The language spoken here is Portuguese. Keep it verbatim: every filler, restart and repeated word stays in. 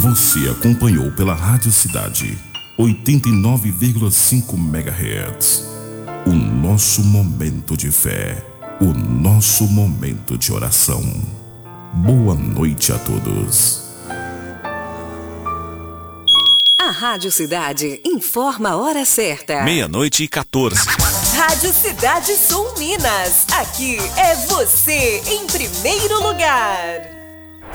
Você acompanhou pela Rádio Cidade oitenta e nove vírgula cinco megahertz. O nosso momento de fé, o nosso momento de oração. Boa noite a todos. A Rádio Cidade informa a hora certa. Meia-noite e quatorze. Rádio Cidade Sul Minas. Aqui é você em primeiro lugar.